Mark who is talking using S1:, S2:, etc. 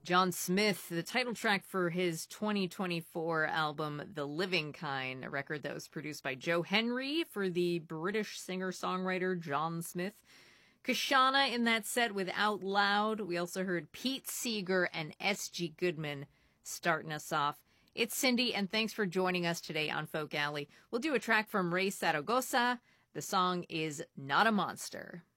S1: John Smith, the title track for his 2024 album, The Living Kind, a record that was produced by Joe Henry for the British singer-songwriter John Smith. Kashana in that set with Out Loud. We also heard Pete Seeger and S.G. Goodman starting us off. It's Cindy, and thanks for joining us today on Folk Alley. We'll do a track from Ray Saragosa. The song is Not a Monster.